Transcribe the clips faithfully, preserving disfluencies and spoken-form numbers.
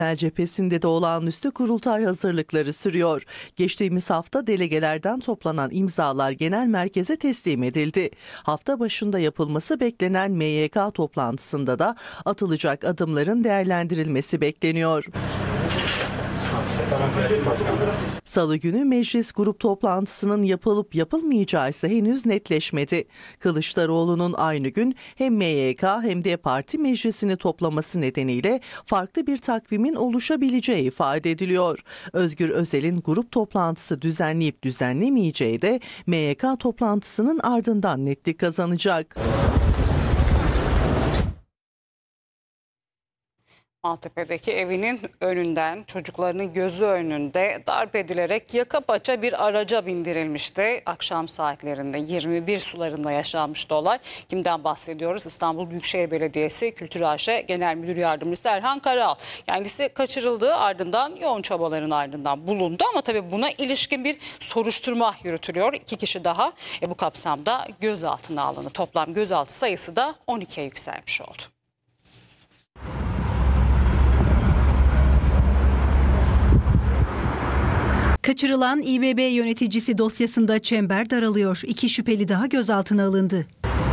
Cephesinde de olağanüstü kurultay hazırlıkları sürüyor. Geçtiğimiz hafta delegelerden toplanan imzalar genel merkeze teslim edildi. Hafta başında yapılması beklenen M Y K toplantısında da atılacak adımların değerlendirilmesi bekleniyor. Salı günü meclis grup toplantısının yapılıp yapılmayacağı ise henüz netleşmedi. Kılıçdaroğlu'nun aynı gün hem M Y K hem de parti meclisini toplaması nedeniyle farklı bir takvimin oluşabileceği ifade ediliyor. Özgür Özel'in grup toplantısı düzenleyip düzenlemeyeceği de M Y K toplantısının ardından netlik kazanacak. Maltepe'deki evinin önünden çocuklarının gözü önünde darp edilerek yaka paça bir araca bindirilmişti. Akşam saatlerinde yirmi bir sularında yaşanmıştı olay. Kimden bahsediyoruz? İstanbul Büyükşehir Belediyesi Kültür A Ş Genel Müdür Yardımcısı Erhan Karaal. Kendisi kaçırıldığı ardından yoğun çabaların ardından bulundu ama tabii buna ilişkin bir soruşturma yürütülüyor. İki kişi daha e, bu kapsamda gözaltına alındı. Toplam gözaltı sayısı da on ikiye yükselmiş oldu. Kaçırılan İBB yöneticisi dosyasında çember daralıyor. İki şüpheli daha gözaltına alındı.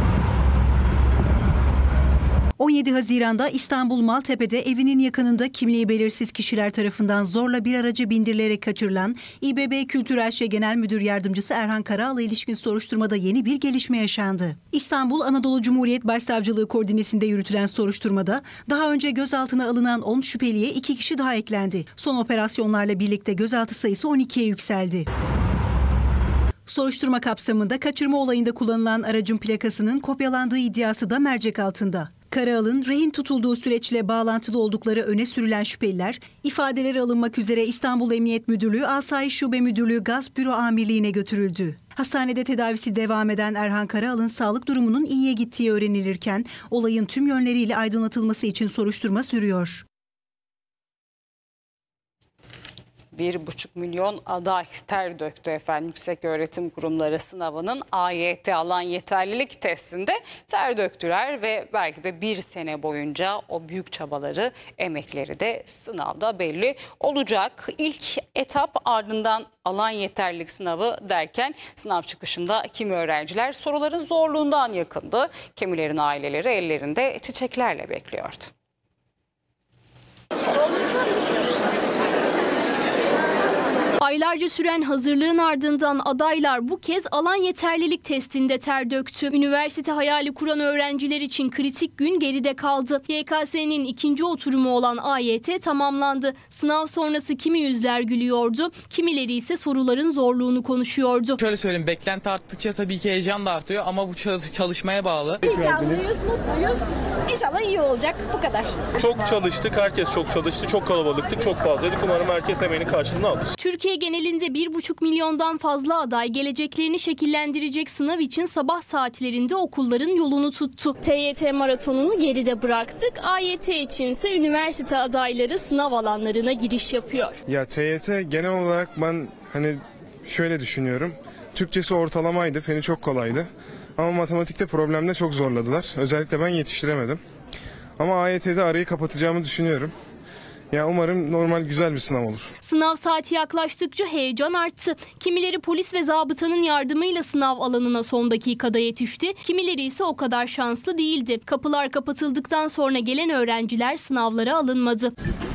on yedi Haziran'da İstanbul Maltepe'de evinin yakınında kimliği belirsiz kişiler tarafından zorla bir araca bindirilerek kaçırılan İBB Kültür A Ş Genel Müdür Yardımcısı Erhan Karaal'a ilişkin soruşturmada yeni bir gelişme yaşandı. İstanbul Anadolu Cumhuriyet Başsavcılığı koordinesinde yürütülen soruşturmada daha önce gözaltına alınan on şüpheliye iki kişi daha eklendi. Son operasyonlarla birlikte gözaltı sayısı on ikiye yükseldi. Soruşturma kapsamında kaçırma olayında kullanılan aracın plakasının kopyalandığı iddiası da mercek altında. Karaal'ın rehin tutulduğu süreçle bağlantılı oldukları öne sürülen şüpheliler, ifadeleri alınmak üzere İstanbul Emniyet Müdürlüğü Asayiş Şube Müdürlüğü Gasp Büro Amirliği'ne götürüldü. Hastanede tedavisi devam eden Erhan Karaal'ın sağlık durumunun iyiye gittiği öğrenilirken olayın tüm yönleriyle aydınlatılması için soruşturma sürüyor. Bir buçuk milyon aday ter döktü efendim. Yükseköğretim Kurumları sınavının A Y T alan yeterlilik testinde ter döktüler ve belki de bir sene boyunca o büyük çabaları, emekleri de sınavda belli olacak. İlk etap ardından alan yeterlilik sınavı derken sınav çıkışında kimi öğrenciler soruların zorluğundan yakındı. Kimilerin aileleri ellerinde çiçeklerle bekliyordu. Aylarca süren hazırlığın ardından adaylar bu kez alan yeterlilik testinde ter döktü. Üniversite hayali kuran öğrenciler için kritik gün geride kaldı. Y K S'nin ikinci oturumu olan A Y T tamamlandı. Sınav sonrası kimi yüzler gülüyordu, kimileri ise soruların zorluğunu konuşuyordu. Şöyle söyleyeyim, beklenti arttıkça tabii ki heyecan da artıyor ama bu çalışmaya bağlı. Heyecanlıyız, mutluyuz. İnşallah iyi olacak, bu kadar. Çok çalıştık, herkes çok çalıştı, çok kalabalıktık, çok fazlaydık. Umarım herkes emeğinin karşılığını alır. Türkiye genelinde bir buçuk milyondan fazla aday geleceklerini şekillendirecek sınav için sabah saatlerinde okulların yolunu tuttu. T Y T maratonunu geride bıraktık. A Y T içinse üniversite adayları sınav alanlarına giriş yapıyor. Ya T Y T genel olarak ben hani şöyle düşünüyorum. Türkçesi ortalamaydı, feni çok kolaydı. Ama matematikte problemde çok zorladılar. Özellikle ben yetiştiremedim. Ama A Y T'de arayı kapatacağımı düşünüyorum. Ya umarım normal güzel bir sınav olur. Sınav saati yaklaştıkça heyecan arttı. Kimileri polis ve zabıtanın yardımıyla sınav alanına son dakikada yetişti. Kimileri ise o kadar şanslı değildi. Kapılar kapatıldıktan sonra gelen öğrenciler sınavlara alınmadı.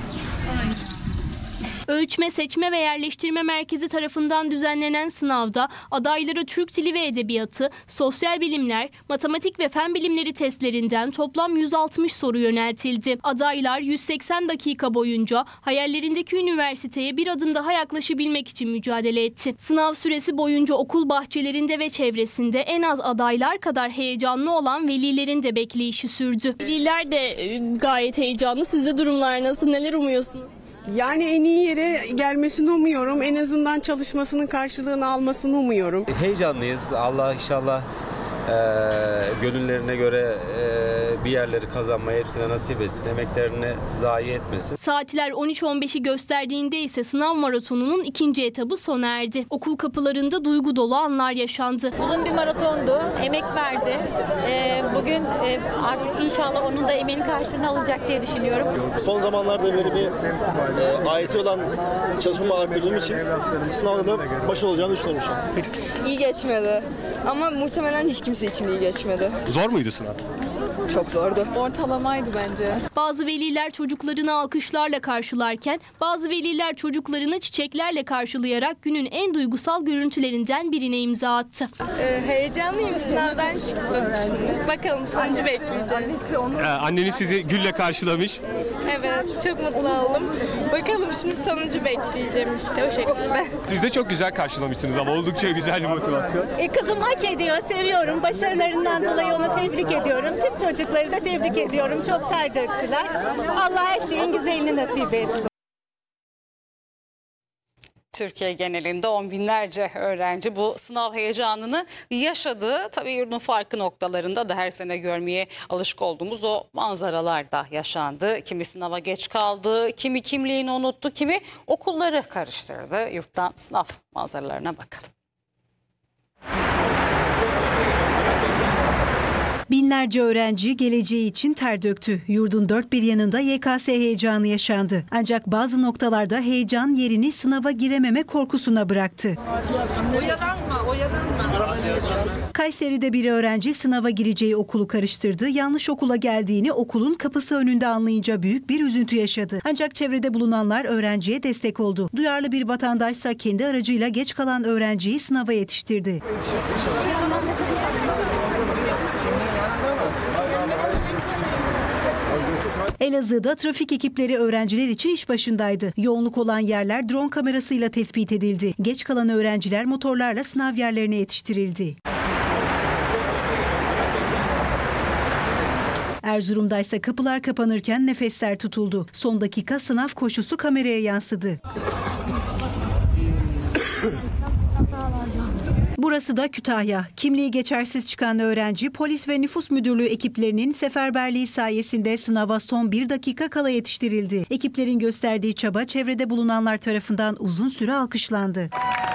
Ölçme, Seçme ve Yerleştirme Merkezi tarafından düzenlenen sınavda adaylara Türk Dili ve Edebiyatı, Sosyal Bilimler, Matematik ve Fen Bilimleri testlerinden toplam yüz altmış soru yöneltildi. Adaylar yüz seksen dakika boyunca hayallerindeki üniversiteye bir adım daha yaklaşabilmek için mücadele etti. Sınav süresi boyunca okul bahçelerinde ve çevresinde en az adaylar kadar heyecanlı olan velilerin de bekleyişi sürdü. Veliler de gayet heyecanlı. Sizde durumlar nasıl? Neler umuyorsunuz? Yani en iyi yere gelmesini umuyorum. En azından çalışmasının karşılığını almasını umuyorum. Heyecanlıyız. Allah inşallah e, gönüllerine göre e, bir yerleri kazanmayı hepsine nasip etsin. Emeklerini zayi etmesin. Saatler on üç on beşi gösterdiğinde ise sınav maratonunun ikinci etabı sona erdi. Okul kapılarında duygu dolu anlar yaşandı. Uzun bir maratondu. Emek verdi. Ee, bugün e, artık inşallah onun da emeğinin karşılığını alacak diye düşünüyorum. Son zamanlarda böyle bir e, ayeti olan çalışmamı arttırdığım için sınavda da başarılı olacağını düşünüyorum şu an. İyi geçmedi. Ama muhtemelen hiç kimse için iyi geçmedi. Zor muydu sınav? Çok zordu. Ortalamaydı bence. Bazı veliler çocuklarını alkışlarla karşılarken bazı veliler çocuklarını çiçeklerle karşılayarak günün en duygusal görüntülerinden birine imza attı. Ee, heyecanlıyım. Sınavdan çıktım. Bakalım sonucu bekleyeceğim. Ee, anneniz sizi gülle karşılamış. Evet, çok mutlu oldum. Bakalım şimdi sonucu bekleyeceğim işte o şekilde. Siz de çok güzel karşılamışsınız ama oldukça güzel bir motivasyon. E, kızım hak ediyor, seviyorum. Başarılarından dolayı onu tebrik ediyorum. Tüm çocukları da tebrik ediyorum. Çok ter döktüler. Allah her şeyin güzelini nasip etsin. Türkiye genelinde on binlerce öğrenci bu sınav heyecanını yaşadı. Tabii yurdun farklı noktalarında da her sene görmeye alışık olduğumuz o manzaralar da yaşandı. Kimi sınava geç kaldı, kimi kimliğini unuttu, kimi okulları karıştırdı. Yurttan sınav manzaralarına bakalım. Binlerce öğrenci geleceği için ter döktü. Yurdun dört bir yanında Y K S heyecanı yaşandı. Ancak bazı noktalarda heyecan yerini sınava girememe korkusuna bıraktı. Oyalanma, oyalanma. Kayseri'de bir öğrenci sınava gireceği okulu karıştırdı. Yanlış okula geldiğini okulun kapısı önünde anlayınca büyük bir üzüntü yaşadı. Ancak çevrede bulunanlar öğrenciye destek oldu. Duyarlı bir vatandaşsa kendi aracıyla geç kalan öğrenciyi sınava yetiştirdi. Elazığ'da trafik ekipleri öğrenciler için iş başındaydı. Yoğunluk olan yerler drone kamerasıyla tespit edildi. Geç kalan öğrenciler motorlarla sınav yerlerine yetiştirildi. Erzurum'da ise kapılar kapanırken nefesler tutuldu. Son dakika sınav koşusu kameraya yansıdı. Burası da Kütahya. Kimliği geçersiz çıkan öğrenci polis ve nüfus müdürlüğü ekiplerinin seferberliği sayesinde sınava son bir dakika kala yetiştirildi. Ekiplerin gösterdiği çaba çevrede bulunanlar tarafından uzun süre alkışlandı.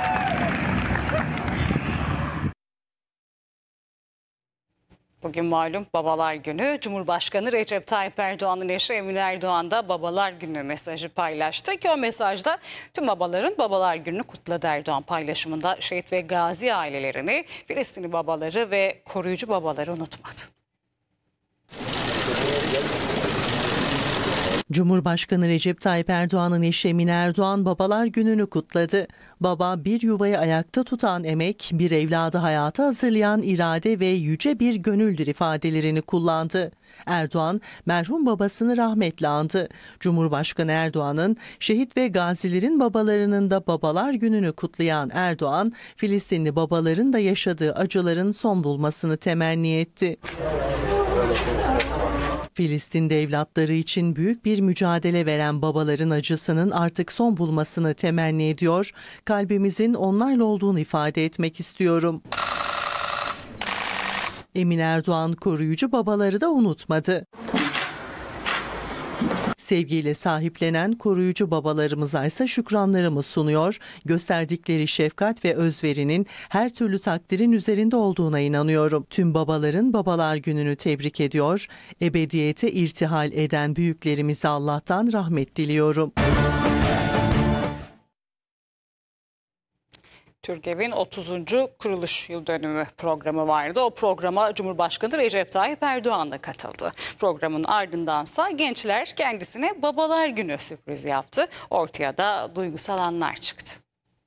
Bugün malum Babalar Günü. Cumhurbaşkanı Recep Tayyip Erdoğan'ın eşi Emine Erdoğan da Babalar Günü mesajı paylaştı ki o mesajda tüm babaların Babalar Günü'nü kutladı. Erdoğan paylaşımında şehit ve gazi ailelerini, Filistinli babaları ve koruyucu babaları unutmadı. Cumhurbaşkanı Recep Tayyip Erdoğan'ın eşi Emine Erdoğan Babalar Günü'nü kutladı. Baba bir yuvayı ayakta tutan emek, bir evladı hayata hazırlayan irade ve yüce bir gönüldür ifadelerini kullandı. Erdoğan merhum babasını rahmetle andı. Cumhurbaşkanı Erdoğan'ın şehit ve gazilerin babalarının da Babalar Günü'nü kutlayan Erdoğan, Filistinli babaların da yaşadığı acıların son bulmasını temenni etti. Filistin'de evlatları için büyük bir mücadele veren babaların acısının artık son bulmasını temenni ediyor. Kalbimizin onlarla olduğunu ifade etmek istiyorum. Emine Erdoğan koruyucu babaları da unutmadı. Sevgiyle sahiplenen koruyucu babalarımıza ise şükranlarımı sunuyor. Gösterdikleri şefkat ve özverinin her türlü takdirin üzerinde olduğuna inanıyorum. Tüm babaların Babalar Günü'nü tebrik ediyor. Ebediyete irtihal eden büyüklerimize Allah'tan rahmet diliyorum. Türkev'in otuzuncu kuruluş yıl dönümü programı vardı. O programa Cumhurbaşkanı Recep Tayyip Erdoğan da katıldı. Programın ardındansa gençler kendisine Babalar Günü sürprizi yaptı. Ortaya da duygusal anlar çıktı.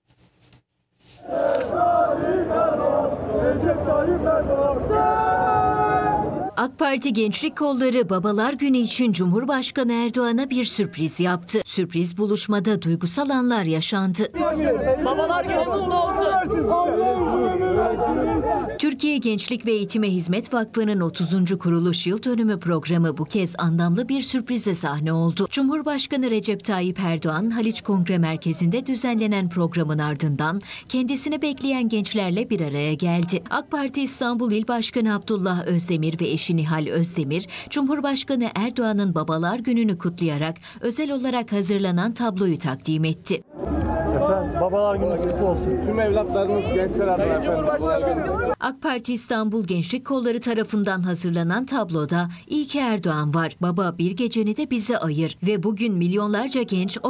AK Parti Gençlik Kolları Babalar Günü için Cumhurbaşkanı Erdoğan'a bir sürpriz yaptı. Sürpriz buluşmada duygusal anlar yaşandı. Babalar Günü kutlu olsun. Türkiye Gençlik ve Eğitime Hizmet Vakfı'nın otuzuncu kuruluş yıl dönümü programı bu kez anlamlı bir sürprize sahne oldu. Cumhurbaşkanı Recep Tayyip Erdoğan, Haliç Kongre Merkezi'nde düzenlenen programın ardından kendisini bekleyen gençlerle bir araya geldi. AK Parti İstanbul İl Başkanı Abdullah Özdemir ve eşi Nihal Özdemir, Cumhurbaşkanı Erdoğan'ın Babalar Günü'nü kutlayarak özel olarak hazırlanan tabloyu takdim etti. Efendim, babalar günü kutlu olsun. Tüm evlatlarımız gençler adına efendim. AK Parti İstanbul Gençlik Kolları tarafından hazırlanan tabloda "İyi ki Erdoğan var, baba bir geceni de bize ayır" ve bugün milyonlarca genç